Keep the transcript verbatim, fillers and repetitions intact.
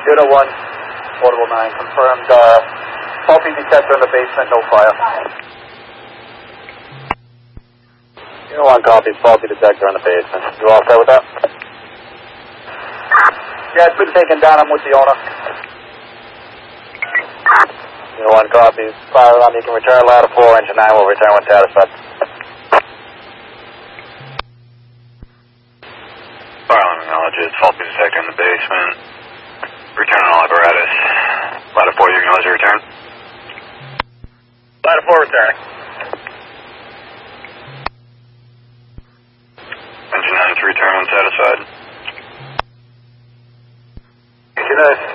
Unit one, Portable nine, confirmed uh, faulty detector in the basement, no fire. Unit one copies, faulty detector in the basement. You all set with that? Yeah, it's been taken down. I'm with the owner. Unit one copies. Fire alarm, you can return ladder four, engine nine will return when satisfied. Fire alarm acknowledges faulty detector in the basement. Return all apparatus. Ladder four, you acknowledge your return? Ladder four returning. Engine nine to return when satisfied. Good night.